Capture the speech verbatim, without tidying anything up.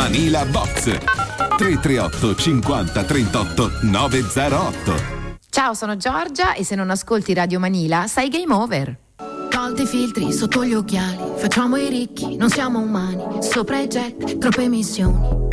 Manila Box tre tre otto cinquanta trentotto novecentotto. Ciao, sono Giorgia e se non ascolti Radio Manila sai game over. Tolti i filtri sotto gli occhiali, facciamo i ricchi, non siamo umani. Sopra i jet, troppe emissioni.